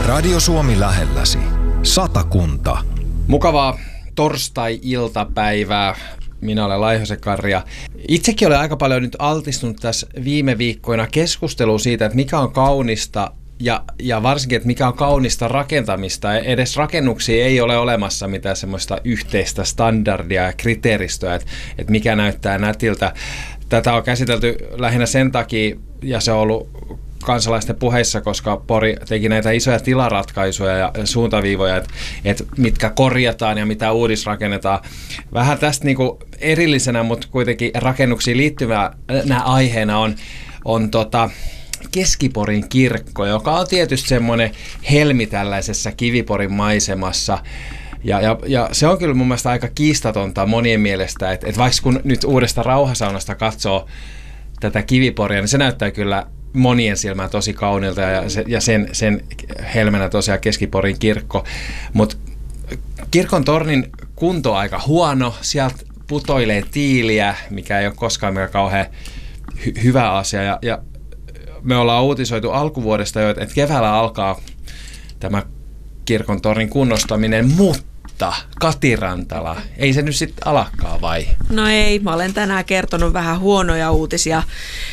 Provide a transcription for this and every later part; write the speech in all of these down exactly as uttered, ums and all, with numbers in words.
Radio Suomi lähelläsi. Satakunta. Mukavaa torstai-iltapäivää. Minä olen Laihosen Karri ja itsekin olen aika paljon nyt altistunut tässä viime viikkoina keskusteluun siitä, että mikä on kaunista ja, ja varsinkin, että mikä on kaunista rakentamista. Edes rakennuksia ei ole olemassa mitään semmoista yhteistä standardia ja kriteeristöä, että, että mikä näyttää nätiltä. Tätä on käsitelty lähinnä sen takia, ja se on ollut kansalaisten puheissa, koska Pori teki näitä isoja tilaratkaisuja ja suuntaviivoja, että, että mitkä korjataan ja mitä uudisrakennetaan. Vähän tästä niin kuin erillisenä, mutta kuitenkin rakennuksiin liittyvänä aiheena on, on tota Keski-Porin kirkko, joka on tietysti semmoinen helmi tällaisessa Kiviporin maisemassa. Ja, ja, ja se on kyllä mun mielestä aika kiistatonta monien mielestä, että, että vaikka kun nyt uudesta rauhasaunasta katsoo tätä Kiviporia, niin se näyttää kyllä monien silmään tosi kaunilta ja, se, ja sen, sen helmenä tosiaan Keski-Porin kirkko. Mutta kirkon tornin kunto on aika huono, sieltä putoilee tiiliä, mikä ei ole koskaan mikään kauhean hy- hyvä asia. Ja, ja me ollaan uutisoitu alkuvuodesta jo, että keväällä alkaa tämä kirkon tornin kunnostaminen, mutta Kati Rantala, ei se nyt sitten alakaan vai? No ei, mä olen tänään kertonut vähän huonoja uutisia.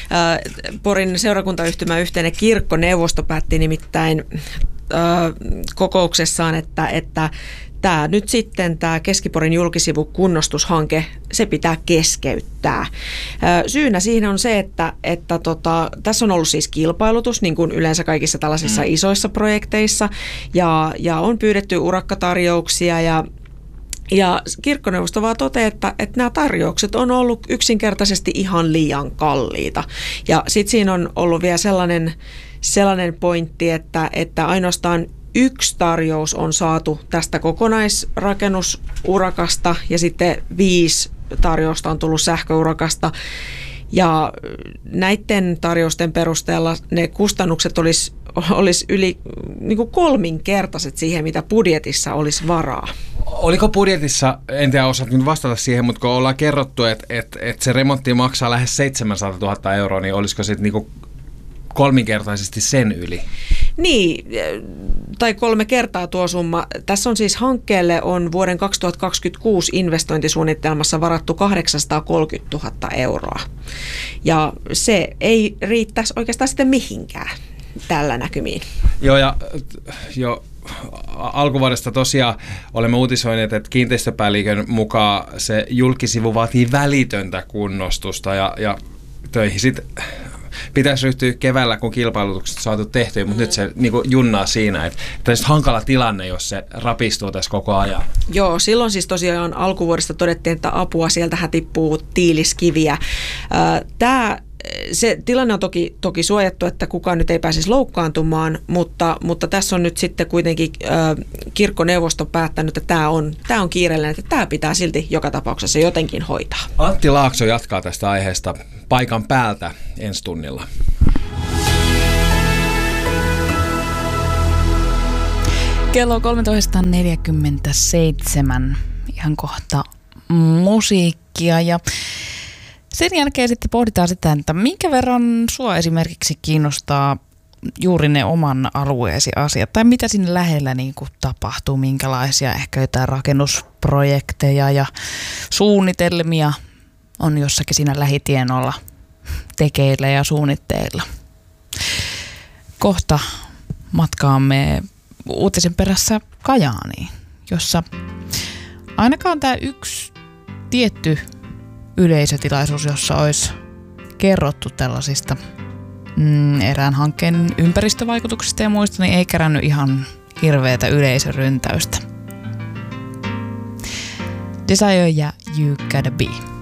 Porin seurakuntayhtymän yhteinen kirkkoneuvosto päätti nimittäin kokouksessaan, että, että tämä nyt sitten tämä Keski-Porin julkisivukunnostushanke, se pitää keskeyttää. Syynä siihen on se, että, että tota, tässä on ollut siis kilpailutus, niin kuin yleensä kaikissa tällaisissa mm. isoissa projekteissa, ja, ja on pyydetty urakkatarjouksia, ja, ja kirkkoneuvosto vaan toteaa, että, että nämä tarjoukset on ollut yksinkertaisesti ihan liian kalliita. Ja sitten siinä on ollut vielä sellainen, sellainen pointti, että, että ainoastaan yksi tarjous on saatu tästä kokonaisrakennusurakasta ja sitten viisi tarjousta on tullut sähköurakasta. Ja näiden tarjousten perusteella ne kustannukset olisi, olisi yli niin kuin kolminkertaiset siihen, mitä budjetissa olisi varaa. Oliko budjetissa, en tiedä osaat nyt vastata siihen, mutta kun ollaan kerrottu, että, että, että se remontti maksaa lähes seitsemänsataatuhatta euroa, niin olisiko sitten niin kuin kolminkertaisesti sen yli? Niin, tai kolme kertaa tuo summa. Tässä on siis hankkeelle on vuoden kaksituhattakaksikymmentäkuusi investointisuunnitelmassa varattu kahdeksansataakolmekymmentätuhatta euroa. Ja se ei riittäisi oikeastaan sitten mihinkään tällä näkymiin. Joo, ja jo alkuvuodesta tosiaan olemme uutisoineet, että kiinteistöpäällikön mukaan se julkisivu vaatii välitöntä kunnostusta ja, ja töihin sitten pitäisi ryhtyä keväällä, kun kilpailutukset on saatu tehtyä, mutta mm. nyt se niin kuin junnaa siinä, että tämä on hankala tilanne, jos se rapistuu tässä koko ajan. Joo, silloin siis tosiaan alkuvuodesta todettiin, että apua, sieltähän tippuu tiiliskiviä. Tämä Se tilanne on toki, toki suojattu, että kukaan nyt ei pääsisi loukkaantumaan, mutta, mutta tässä on nyt sitten kuitenkin äh, kirkkoneuvosto päättänyt, että tämä on, tämä on kiireellinen, että tämä pitää silti joka tapauksessa jotenkin hoitaa. Antti Laakso jatkaa tästä aiheesta paikan päältä ensi tunnilla. Kello kolmetoista neljäkymmentäseitsemän, ihan kohta musiikkia ja sen jälkeen sitten pohditaan sitä, että minkä verran sua esimerkiksi kiinnostaa juuri ne oman alueesi asiat, tai mitä sinne lähellä niin kuin tapahtuu, minkälaisia ehkä jotain rakennusprojekteja ja suunnitelmia on jossakin siinä lähitienolla tekeillä ja suunnitteilla. Kohta matkaamme uutisen perässä Kajaaniin, jossa ainakaan tämä yksi tietty yleisötilaisuus, jossa olisi kerrottu tällaisista mm, erään hankkeen ympäristövaikutuksista ja muista, niin ei kerännyt ihan hirveätä yleisöryntäystä. Desire ja You Gotta Be.